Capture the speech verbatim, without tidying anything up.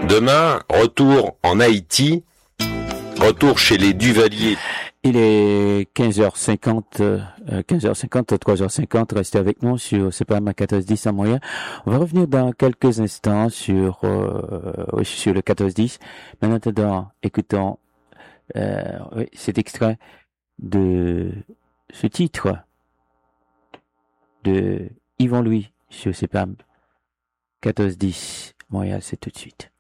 Demain, retour en Haïti, retour chez les Duvalier. Il est quinze heures cinquante, euh, quinze heures cinquante, trois heures cinquante. Restez avec nous sur C P M quatorze dix à Montréal. On va revenir dans quelques instants sur euh, sur le quatorze dix. Mais en attendant, écoutons euh, oui, cet extrait de ce titre de Yvon Louis sur C P M quatorze dix Montréal. C'est tout de suite.